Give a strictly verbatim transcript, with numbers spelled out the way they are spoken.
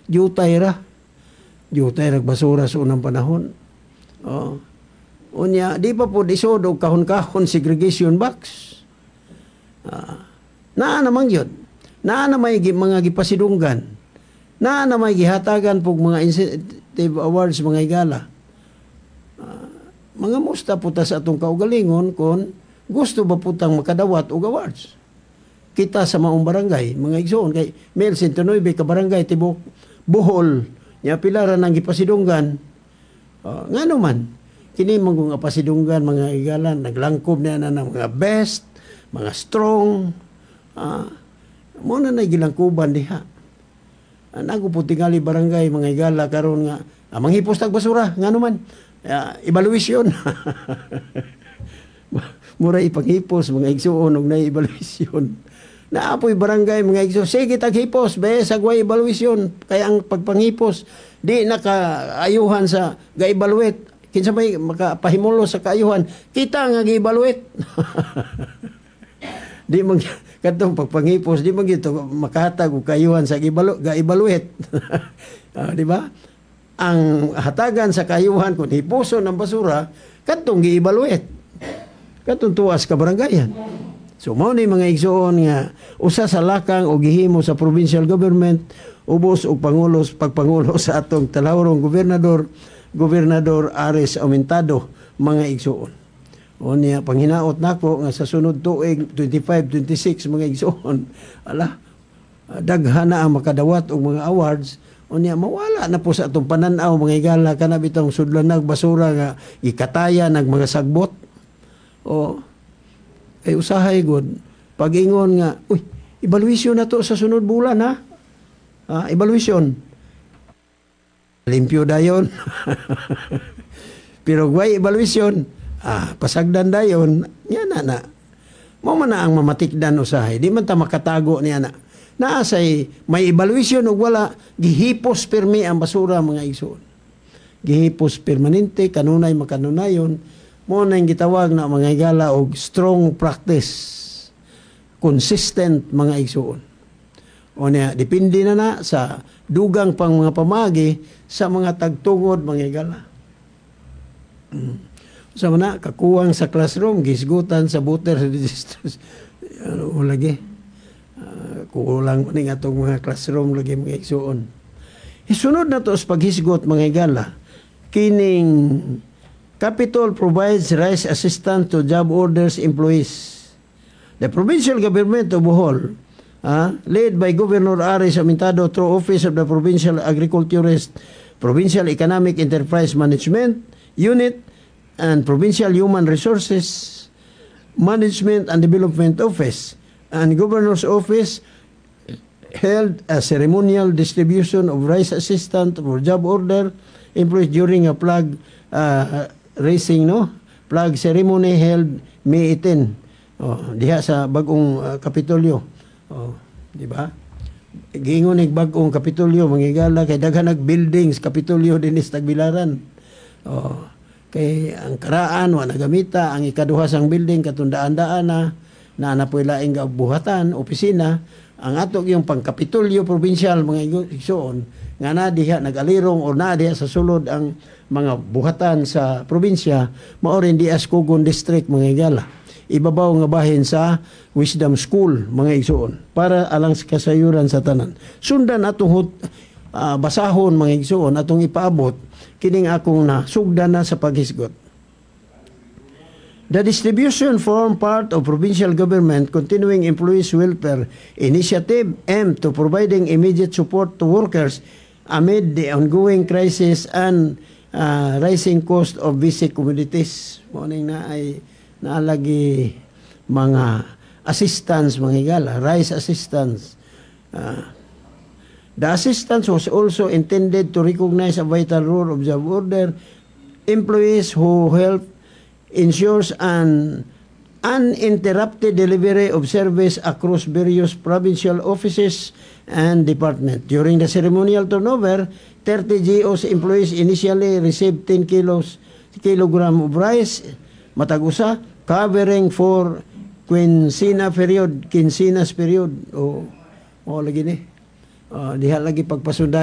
Jutay ra. Jutay ra basura sa unang panahon. Oh. Unya, di pa po isod og kahon-kahon segregation box. Ah, naa namang yun. Naa na may mga gipasidunggan. Naa na may gihatagan pog mga incentive awards, mga igala. Uh, mga musta puta sa atong kaugalingon kung gusto ba putang makadawat og awards. Kita sa maong barangay, mga igsoon, kay Mel Centonoybe ka barangay, tibok, Bohol, niya pilaran ang gipasidunggan. Uh, nga naman, kini mga pasidunggan, mga igalan, naglangkob na na ng mga best, mga strong, uh, muna na gilangkuban diha. Uh, Naguputingali barangay, mga igala, karon nga, uh, manghipos tag basura, nga naman, uh, evaluation. Mura ipanghipos, mga igsoon, og na evaluation. Naapoy barangay, mga igsoon, sige taghipos, be, sagway evaluation, kaya ang pagpanghipos, di nakaayuhan sa ga-evaluate. Kinsa may makapahimulo sa kaayuhan, kita nga gi-evaluate. Di mag katong pagpangipos, di mag ito makahatag og kaayuhan sa ga-evaluate. uh, di ba? Ang hatagan sa kaayuhan kung hipuson ng basura, katong gi-evaluate. Katong tuwas ka barangayan. So mao ni mga igsoon nga usa sa lakang o gihimo sa provincial government, ubos og pangulos pagpangulo sa atong talawrong gobernador Gobernador Ares Aumentado, mga igsoon. O niya, panghinaot nako nga sa sunod tuig, twenty-five, twenty-six, mga igsoon, ala, daghan na ang makadawat og mga awards, o niya, mawala na po sa atong pananaw, mga igala, kanab itong sudlan basura nga, ikataya, nag mga sagbot. O, ay usahay god, pag-ingon nga, uy, evaluation na to sa sunod bulan, ha? Ah, evaluation. Limpyo dayon. Pero guay evaluation, ah, pasagdan dayon, yan na na. Mo man na ang mamatikdan usahay, di man ta makatago niya na. Naasay may evaluation ug wala gihipos permi ang basura, mga igsoon. Gihipos permanente, kanunay makanunayon, mo na yung gitawag na mga igala og strong practice, consistent, mga igsoon. O niya, depende na na sa dugang pang mga pamagi sa mga tagtungod, mga igala. Mm. Sa mana, kakuwang sa classroom, gisgutan sa voter registers. Ano lagi? Uh, kulang pa nga itong mga classroom lagi, mga igsoon. Isunod na to sa paghisgot, mga igala, kining Capitol provides rice assistance to job orders employees. The provincial government of Bohol, Uh, led by Governor Ares Aumentado through Office of the Provincial Agriculturist, Provincial Economic Enterprise Management Unit, and Provincial Human Resources Management and Development Office, and Governor's Office held a ceremonial distribution of rice assistance for job order employees during a flag uh, raising, no? Flag ceremony held May eighteenth, oh, diha sa bagong uh, Kapitolyo. Oh, di ba? Gingon ig bag-ong Kapitolyo, mga igala, kay daghan nag buildings Kapitolyo dinis Tagbilaran. Oh, kay ang karaan wa nagamita, ang ikaduha sang building katundaan-daan na na napoy laing buhatan, opisina, ang ato yung pang Kapitolyo provincial, mga igsoon, nga na diha nagalirong o na diha sa sulod ang mga buhatan sa probinsya, mao rin di Ascogon district, mga igala. Ibabaw nga bahin sa Wisdom School, mga igsoon, para alang sa kasayuran sa tanan. Sundan atong uh, basahon, mga igsoon, atong ipaabot kining akong na sugdan na sa paghisgot. The distribution form part of provincial government continuing employees welfare initiative aimed to providing immediate support to workers amid the ongoing crisis and uh, rising cost of basic commodities. Morning na ay naalagi mga assistance, mga higala, rice assistance. Uh, the assistance was also intended to recognize a vital role of job order employees who help ensures an uninterrupted delivery of service across various provincial offices and departments. During the ceremonial turnover, thirty G O's employees initially received ten kilos kilogram of rice, matag-usa, covering for quincena period, quincenas period, o, o lagi ni, uh, diha lagi pagpasundan.